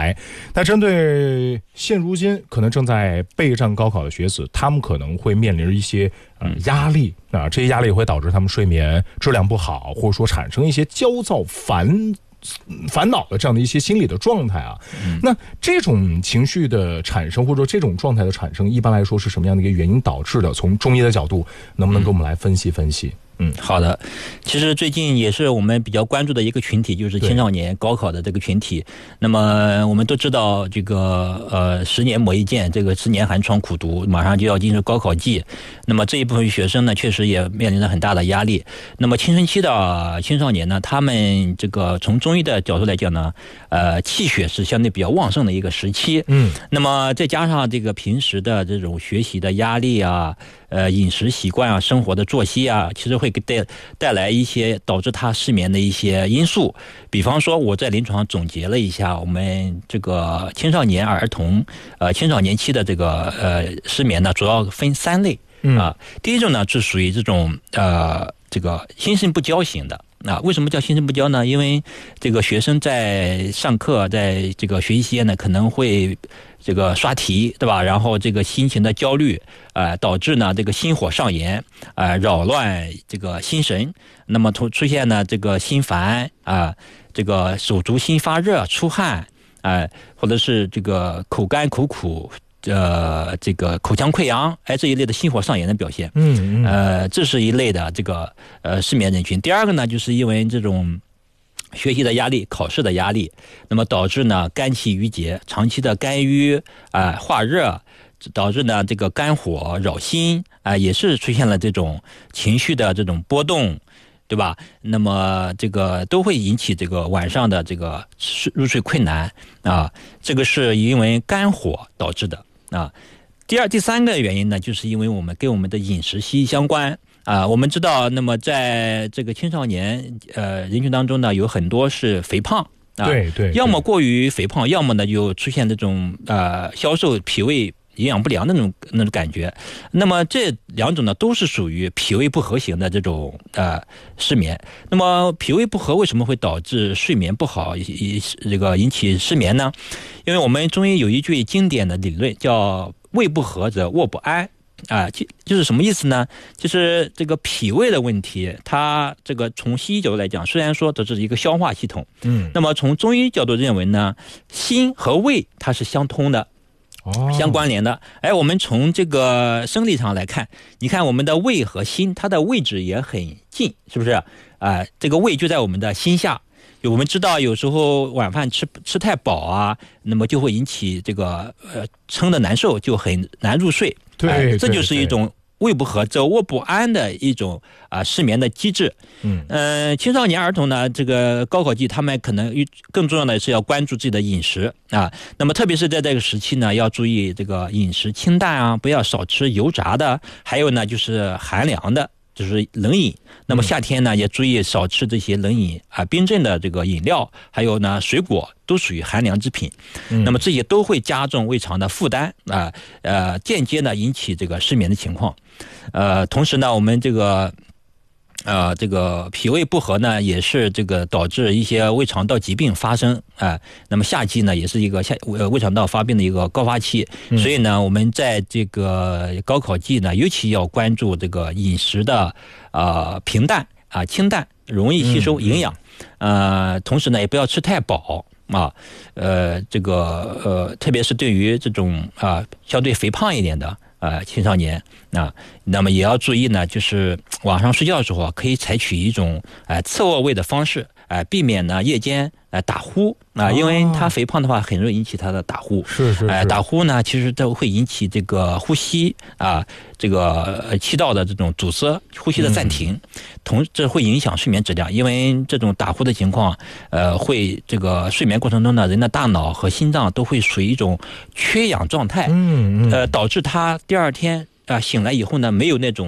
来。那针对现如今可能正在备战高考的学子，他们可能会面临一些压力啊，这些压力会导致他们睡眠质量不好，或者说产生一些焦躁烦恼的这样的一些心理的状态啊。那这种情绪的产生，或者说这种状态的产生，一般来说是什么样的一个原因导致的？从中医的角度，能不能给我们来分析分析？ 好的。其实最近也是我们比较关注的一个群体，就是青少年高考的这个群体。那么我们都知道，这个10年磨一剑，这个10年寒窗苦读，马上就要进入高考季。那么这一部分学生呢，确实也面临着很大的压力。那么青春期的青少年呢，他们这个从中医的角度来讲呢，气血是相对比较旺盛的一个时期。那么再加上这个平时的这种学习的压力啊，饮食习惯啊，生活的作息啊，其实会给带来一些导致他失眠的一些因素。比方说，我在临床上总结了一下，我们这个青少年儿童青少年期的这个失眠呢，主要分3类啊。第一种呢是属于这种这个心神不交型的。为什么叫心神不交呢？因为这个学生在上课，在这个学习期间呢，可能会这个刷题，对吧？然后这个心情的焦虑，导致呢这个心火上炎，扰乱这个心神。那么出现呢这个心烦这个手足心发热、出汗，或者是这个口干口苦。这个口腔溃疡，这一类的心火上炎的表现。这是一类的这个失眠人群。第二个呢，就是因为这种学习的压力、考试的压力，那么导致呢肝气郁结，长期的肝郁化热，导致呢这个肝火扰心，也是出现了这种情绪的这种波动，对吧？那么这个都会引起这个晚上的这个入睡困难这个是因为肝火导致的第三个原因呢，就是因为我们跟我们的饮食息息相关我们知道，那么在这个青少年人群当中呢，有很多是肥胖对， 要么过于肥胖，要么呢就出现这种消瘦、脾胃营养不良的那种感觉。那么这2种呢，都是属于脾胃不和型的这种失眠。那么脾胃不和为什么会导致睡眠不好，这个引起失眠呢？因为我们中医有一句经典的理论叫胃不和则卧不安就是什么意思呢？就是这个脾胃的问题，它这个从西医角度来讲，虽然说这是一个消化系统，那么从中医角度认为呢，心和胃它是相通的。相关联的。我们从这个生理上来看，你看我们的胃和心，它的位置也很近，是不是？这个胃就在我们的心下。我们知道有时候晚饭吃太饱那么就会引起这个撑得难受，就很难入睡。 对， 这就是一种胃不和则卧不安的一种失眠的机制。青少年儿童呢，这个高考季他们可能更重要的是要关注自己的饮食那么特别是在这个时期呢，要注意这个饮食清淡不要少吃油炸的，还有呢就是寒凉的，就是冷饮。那么夏天呢，也注意少吃这些冷饮冰镇的这个饮料，还有呢水果都属于寒凉之品。那么这些都会加重胃肠的负担间接呢引起这个失眠的情况。同时呢，我们这个脾胃不和呢，也是这个导致一些胃肠道疾病发生那么夏季呢，也是一个胃肠道发病的一个高发期。所以呢，我们在这个高考季呢，尤其要关注这个饮食的平淡清淡，容易吸收营养。同时呢，也不要吃太饱这个特别是对于这种相对肥胖一点的青少年那么也要注意呢，就是晚上睡觉的时候可以采取一种侧卧位的方式避免呢夜间打呼因为他肥胖的话很容易引起他的打呼。 是打呼呢，其实都会引起这个呼吸这个气道的这种阻塞，呼吸的暂停，这会影响睡眠质量。因为这种打呼的情况会这个睡眠过程中呢，人的大脑和心脏都会属于一种缺氧状态导致他第二天醒来以后呢，没有那种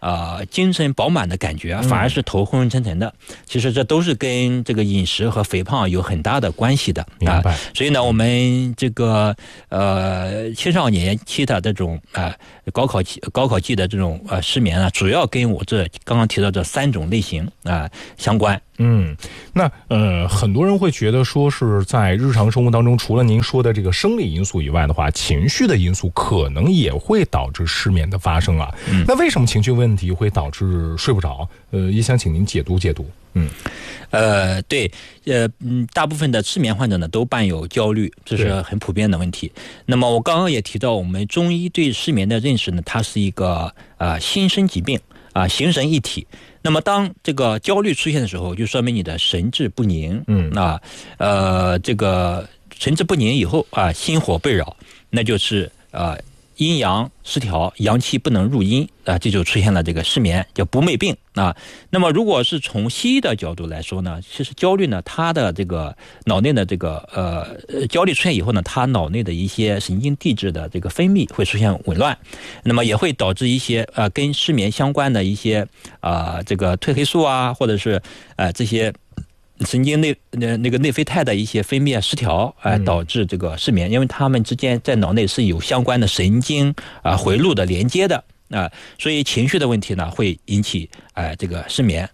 精神饱满的感觉，反而是头昏昏沉沉的。其实这都是跟这个饮食和肥胖有很大的关系的明白。 所以呢，我们这个青少年期的这种高考季的这种失眠啊，主要跟我这刚刚提到这3种类型相关。 那很多人会觉得说是在日常生活当中，除了您说的这个生理因素以外的话，情绪的因素可能也会导致失眠的发生啊。那为什么情绪问题会导致睡不着？也想请您解读解读。 对，大部分的失眠患者呢都伴有焦虑，这是很普遍的问题。那么我刚刚也提到，我们中医对失眠的认识呢，它是一个心身疾病形神一体。那么当这个焦虑出现的时候，就说明你的神志不宁。这个神志不宁以后心火被扰，那就是阴阳失调，阳气不能入阴这就出现了这个失眠，叫不寐病那么如果是从西医的角度来说呢，其实焦虑呢，它的这个脑内的这个焦虑出现以后呢，它脑内的一些神经递质的这个分泌会出现紊乱，那么也会导致一些跟失眠相关的一些这个褪黑素或者是这些神经那个内啡肽的一些分泌失调导致这个失眠，因为它们之间在脑内是有相关的神经回路的连接的所以情绪的问题呢会引起这个失眠。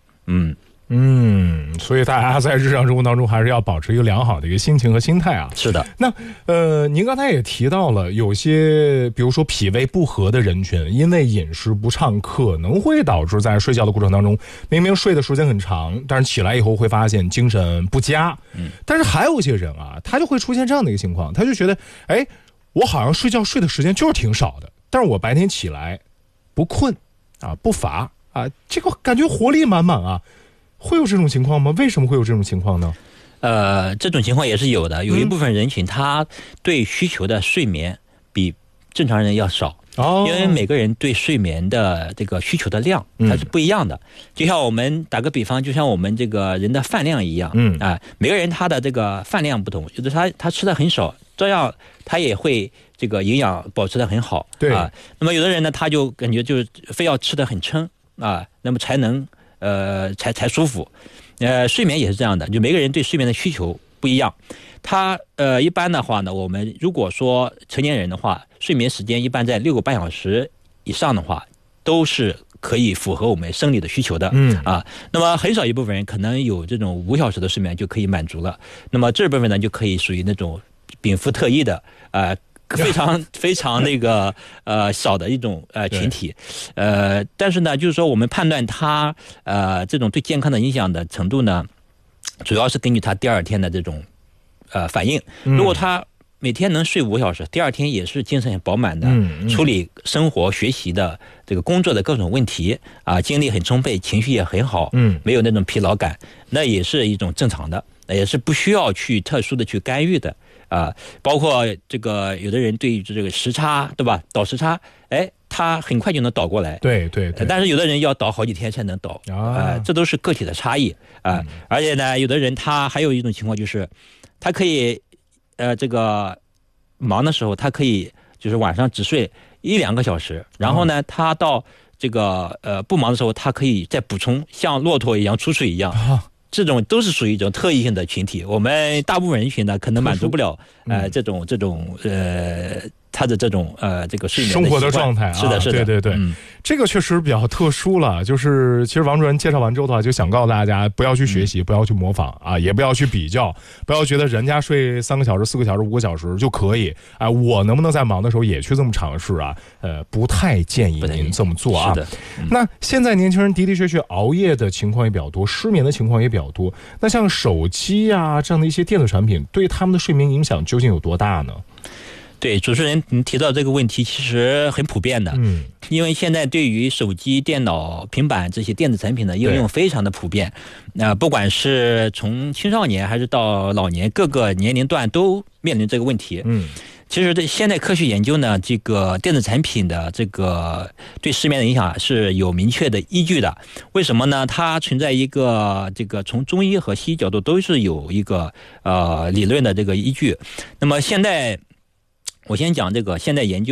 所以大家在日常生活当中还是要保持一个良好的一个心情和心态啊。 是的。 那您刚才也提到了，有些比如说脾胃不和的人群，因为饮食不畅，可能会导致在睡觉的过程当中，明明睡的时间很长，但是起来以后会发现精神不佳。但是还有一些人他就会出现这样的一个情况，他就觉得，我好像睡觉睡的时间就是挺少的，但是我白天起来不困不乏这个感觉活力满满会有这种情况吗？为什么会有这种情况呢？ 这种情况也是有的，有一部分人群他对需求的睡眠比正常人要少。因为每个人对睡眠的这个需求的量它是不一样的。就像我们打个比方，就像我们这个人的饭量一样每个人他的这个饭量不同，有的他吃的很少，这样他也会这个营养保持的很好。 对那么有的人呢，他就感觉就是非要吃的很撑那么才能才舒服。睡眠也是这样的，就每个人对睡眠的需求不一样。他一般的话呢，我们如果说成年人的话，睡眠时间一般在6个半小时以上的话，都是可以符合我们生理的需求的。那么很少一部分人可能有这种5小时的睡眠就可以满足了。那么这部分呢，就可以属于那种禀赋特异的非常非常那个少的一种群体。但是呢，就是说我们判断他这种对健康的影响的程度呢，主要是根据他第二天的这种反应。如果他每天能睡5小时，第二天也是精神很饱满的，处理生活学习的这个工作的各种问题精力很充沛，情绪也很好，没有那种疲劳感，那也是一种正常的，也是不需要去特殊的去干预的包括这个有的人对于这个时差，对吧？倒时差，他很快就能倒过来。 对。 但是有的人要倒好几天才能倒这都是个体的差异而且呢，有的人他还有一种情况就是，他可以这个忙的时候，他可以就是晚上只睡1-2个小时，然后呢，他到这个不忙的时候，他可以再补充，像骆驼一样出水一样。这种都是属于一种特异性的群体，我们大部分人群呢可能满足不了这种他的这种这个睡眠的生活的状态是的， 对，这个确实比较特殊了。就是其实王主任介绍完之后的话，就想告诉大家，不要去学习，不要去模仿也不要去比较，不要觉得人家睡3个小时、4个小时、5个小时就可以我能不能在忙的时候也去这么尝试不太建议您这么做是的。 那现在年轻人的确熬夜的情况也比较多，失眠的情况也比较多。那像手机这样的一些电子产品，对他们的睡眠影响究竟有多大呢？ 对，主持人提到这个问题其实很普遍的因为现在对于手机、电脑、平板这些电子产品的应用非常的普遍不管是从青少年还是到老年，各个年龄段都面临这个问题其实现代科学研究呢，这个电子产品的这个对失眠的影响是有明确的依据的。为什么呢？它存在一个这个从中医和西医角度都是有一个理论的这个依据。那么我先讲这个现代研究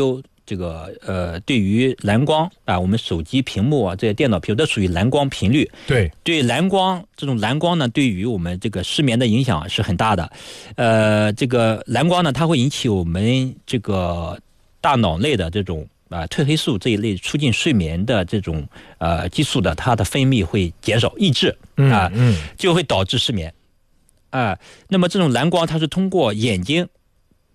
这个对于蓝光啊，我们手机屏幕啊，这些电脑屏幕都属于蓝光频率。对蓝光这种蓝光呢，对于我们这个失眠的影响是很大的。这个蓝光呢，它会引起我们这个大脑内的这种褪黑素这一类促进睡眠的这种激素的，它的分泌会减少抑制就会导致失眠。那么这种蓝光它是通过眼睛